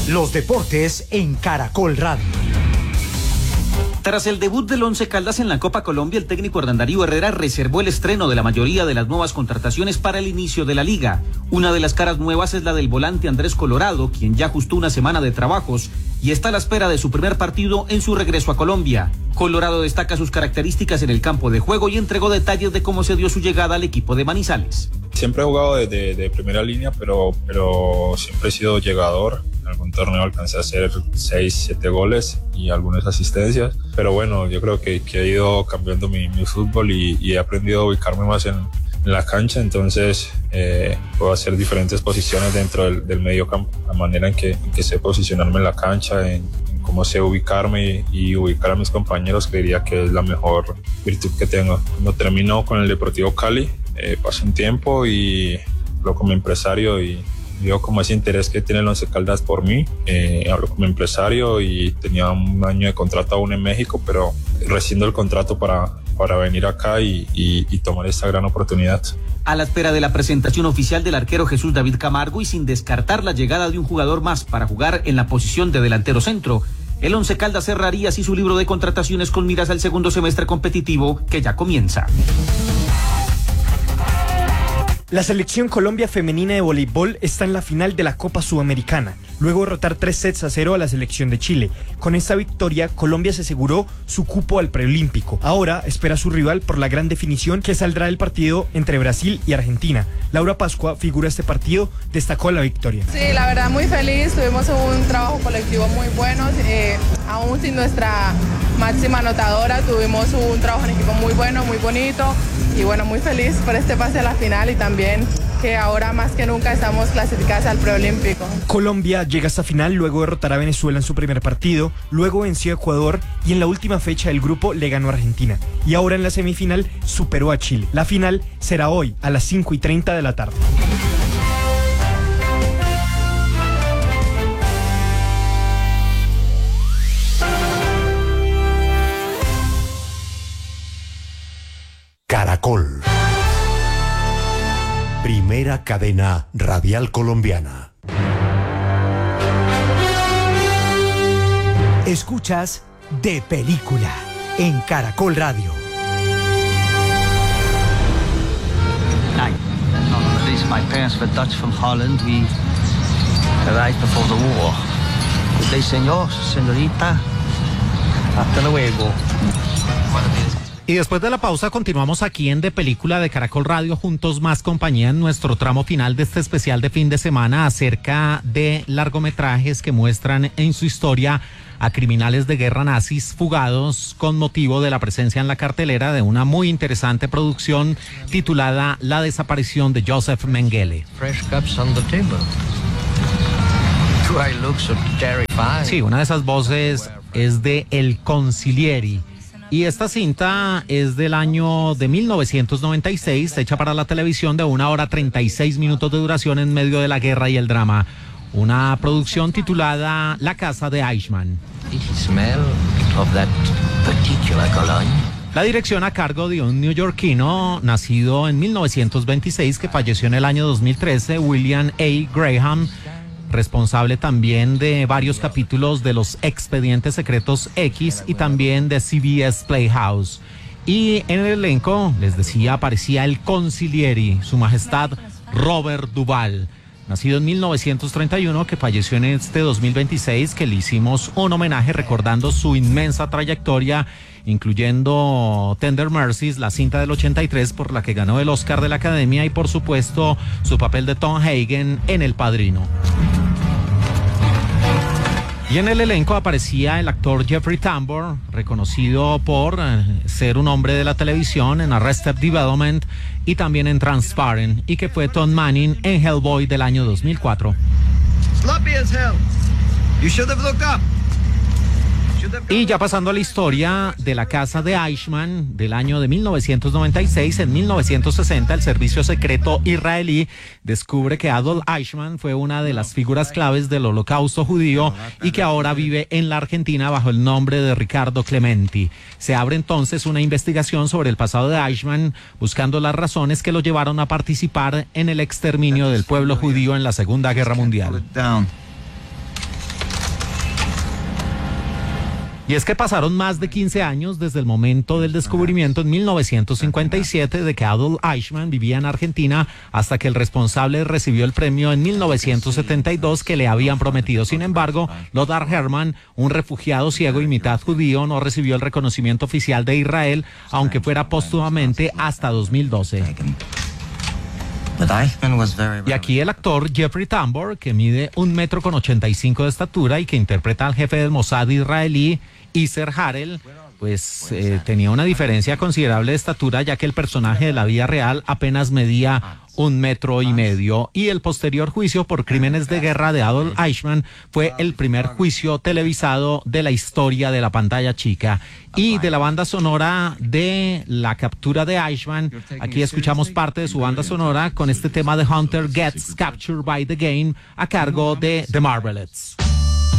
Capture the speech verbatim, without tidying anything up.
Los deportes en Caracol Radio. Tras el debut del Once Caldas en la Copa Colombia, el técnico Hernán Darío Herrera reservó el estreno de la mayoría de las nuevas contrataciones para el inicio de la liga. Una de las caras nuevas es la del volante Andrés Colorado, quien ya ajustó una semana de trabajos y está a la espera de su primer partido en su regreso a Colombia. Colorado destaca sus características en el campo de juego y entregó detalles de cómo se dio su llegada al equipo de Manizales. Siempre he jugado de, de, de primera línea, pero, pero siempre he sido llegador. En algún torneo alcancé a hacer seis, siete goles y algunas asistencias. Pero bueno, yo creo que, que he ido cambiando mi, mi fútbol y, y he aprendido a ubicarme más en, en la cancha. Entonces eh, puedo hacer diferentes posiciones dentro del, del medio campo. La manera en que, en que sé posicionarme en la cancha, en, en cómo sé ubicarme y, y ubicar a mis compañeros, creería que es la mejor virtud que tengo. Cuando termino con el Deportivo Cali, eh, paso un tiempo y hablo con mi empresario y veo como ese interés que tiene el Once Caldas por mí. Eh, hablo con mi empresario y tenía un año de contrato aún en México, pero rescindo el contrato para, para venir acá y, y, y tomar esta gran oportunidad. A la espera de la presentación oficial del arquero Jesús David Camargo y sin descartar la llegada de un jugador más para jugar en la posición de delantero centro, el Once Caldas cerraría así su libro de contrataciones con miras al segundo semestre competitivo que ya comienza. La selección Colombia femenina de voleibol está en la final de la Copa Sudamericana, luego de derrotar tres sets a cero a la selección de Chile. Con esta victoria, Colombia se aseguró su cupo al preolímpico. Ahora espera a su rival por la gran definición que saldrá del partido entre Brasil y Argentina. Laura Pascua, figura de este partido, destacó la victoria. Sí, la verdad muy feliz, tuvimos un trabajo colectivo muy bueno, eh, aún sin nuestra máxima anotadora, tuvimos un trabajo en equipo muy bueno, muy bonito y bueno, muy feliz por este pase a la final y también que ahora más que nunca estamos clasificadas al preolímpico. Colombia llega a esta final luego de derrotar a Venezuela en su primer partido, luego venció a Ecuador y en la última fecha del grupo le ganó a Argentina. Y ahora en la semifinal superó a Chile. La final será hoy a las cinco y treinta de la tarde. Caracol. Primera cadena radial colombiana. Escuchas De Película en Caracol Radio. Hi. These my parents were Dutch from Holland. We arrived before the war. Good day, señor, señorita. Hasta luego. Y después de la pausa continuamos aquí en De Película de Caracol Radio, juntos más compañía en nuestro tramo final de este especial de fin de semana acerca de largometrajes que muestran en su historia a criminales de guerra nazis fugados con motivo de la presencia en la cartelera de una muy interesante producción titulada La desaparición de Joseph Mengele. Fresh cups on the table. Do I look so terrifying? Sí, una de esas voces es de El Consiglieri. Y esta cinta es del año de mil novecientos noventa y seis, hecha para la televisión de una hora treinta y seis minutos de duración en medio de la guerra y el drama. Una producción titulada La casa de Eichmann. La dirección a cargo de un neoyorquino nacido en mil novecientos veintiséis que falleció en el año dos mil trece, William A. Graham, responsable también de varios capítulos de los Expedientes Secretos X y también de C B S Playhouse. Y en el elenco, les decía, aparecía el Consiglieri, su majestad Robert Duvall, nacido en mil novecientos treinta y uno, que falleció en este dos mil veintiséis, que le hicimos un homenaje recordando su inmensa trayectoria, incluyendo Tender Mercies, la cinta del ochenta y tres por la que ganó el Oscar de la Academia, y por supuesto su papel de Tom Hagen en El Padrino. Y en el elenco aparecía el actor Jeffrey Tambor, reconocido por eh, ser un hombre de la televisión en Arrested Development y también en Transparent, y que fue Tom Manning en Hellboy del año dos mil cuatro. Sloppy as hell. You should have looked up. Y ya pasando a la historia de la casa de Eichmann del año de mil novecientos noventa y seis, en mil novecientos sesenta el servicio secreto israelí descubre que Adolf Eichmann fue una de las figuras claves del holocausto judío y que ahora vive en la Argentina bajo el nombre de Ricardo Clementi. Se abre entonces una investigación sobre el pasado de Eichmann, buscando las razones que lo llevaron a participar en el exterminio del pueblo judío en la Segunda Guerra Mundial. Y es que pasaron más de quince años desde el momento del descubrimiento en mil novecientos cincuenta y siete de que Adolf Eichmann vivía en Argentina hasta que el responsable recibió el premio en mil novecientos setenta y dos que le habían prometido. Sin embargo, Lothar Hermann, un refugiado ciego y mitad judío, no recibió el reconocimiento oficial de Israel, aunque fuera póstumamente hasta dos mil doce. Y aquí el actor Jeffrey Tambor, que mide un metro con ochenta y cinco de estatura y que interpreta al jefe del Mossad israelí, Isser Harel, pues eh, tenía una diferencia considerable de estatura, ya que el personaje de la vida real apenas medía un metro y medio. Y el posterior juicio por crímenes de guerra de Adolf Eichmann fue el primer juicio televisado de la historia de la pantalla chica. Y de la banda sonora de la captura de Eichmann, aquí escuchamos parte de su banda sonora con este tema de Hunter Gets Captured by the Game a cargo de The Marvelettes.